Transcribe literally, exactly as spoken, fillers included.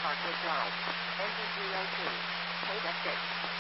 Parkwood Drive. Enter three oh two. Pay the six.